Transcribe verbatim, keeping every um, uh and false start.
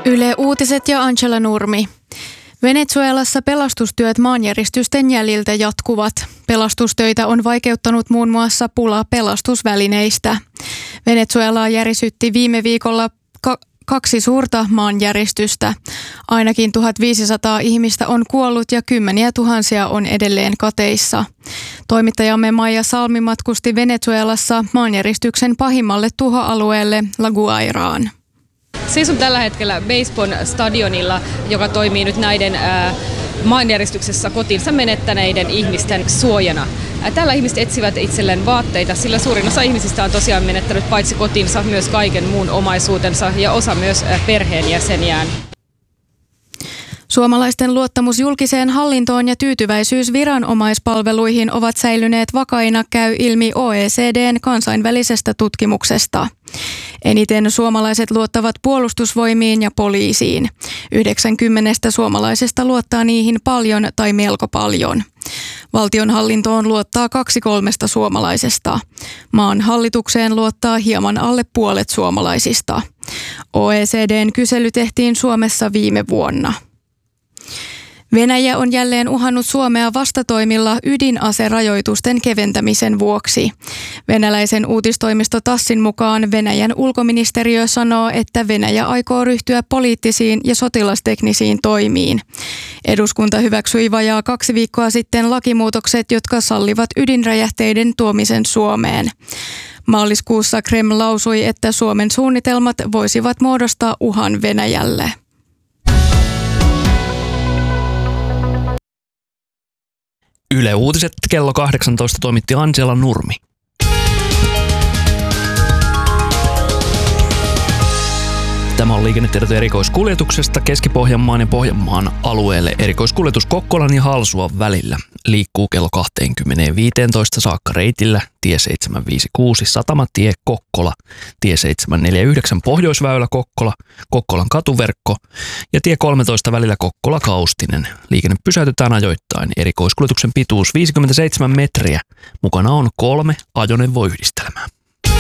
Yle Uutiset ja Angela Nurmi. Venezuelassa pelastustyöt maanjäristysten jäljiltä jatkuvat. Pelastustöitä on vaikeuttanut muun muassa pula pelastusvälineistä. Venezuelaa järisytti viime viikolla ka- kaksi suurta maanjäristystä. Ainakin tuhatviisisataa ihmistä on kuollut ja kymmeniä tuhansia on edelleen kateissa. Toimittajamme Maija Salmi matkusti Venezuelassa maanjäristyksen pahimmalle tuhoalueelle La Guairaan. Seison tällä hetkellä baseball-stadionilla, joka toimii nyt näiden ää, maanjäristyksessä kotinsa menettäneiden ihmisten suojana. Ää, tällä ihmiset etsivät itselleen vaatteita, sillä suurin osa ihmisistä on tosiaan menettänyt paitsi kotinsa myös kaiken muun omaisuutensa ja osa myös ää, perheenjäseniään. Suomalaisten luottamus julkiseen hallintoon ja tyytyväisyys viranomaispalveluihin ovat säilyneet vakaina, käy ilmi O E C D:n kansainvälisestä tutkimuksesta. Eniten suomalaiset luottavat puolustusvoimiin ja poliisiin. Yhdeksänkymmentä suomalaisesta luottaa niihin paljon tai melko paljon. Valtionhallintoon luottaa kaksi kolmesta suomalaisesta. Maan hallitukseen luottaa hieman alle puolet suomalaisista. O E C D:n kysely tehtiin Suomessa viime vuonna. Venäjä on jälleen uhannut Suomea vastatoimilla ydinaserajoitusten keventämisen vuoksi. Venäläisen uutistoimisto Tassin mukaan Venäjän ulkoministeriö sanoo, että Venäjä aikoo ryhtyä poliittisiin ja sotilasteknisiin toimiin. Eduskunta hyväksyi vajaa kaksi viikkoa sitten lakimuutokset, jotka sallivat ydinräjähteiden tuomisen Suomeen. Maaliskuussa Kreml lausui, että Suomen suunnitelmat voisivat muodostaa uhan Venäjälle. Yle Uutiset kello kahdeksantoista toimitti Angela Nurmi. Tämä on liikennetieto erikoiskuljetuksesta Keski-Pohjanmaan ja Pohjanmaan alueelle. Erikoiskuljetus Kokkolan ja Halsuan välillä liikkuu kello kaksikymmentä viisitoista saakka reitillä tie seitsemänsataaviisikymmentäkuusi Satamatie Kokkola, tie seitsemänsataaneljäkymmentäyhdeksän Pohjoisväylä Kokkola, Kokkolan katuverkko ja tie kolmetoista välillä Kokkola Kaustinen. Liikenne pysäytetään ajoittain. Erikoiskuljetuksen pituus viisikymmentäseitsemän metriä. Mukana on kolme ajoneuvoyhdistelmää.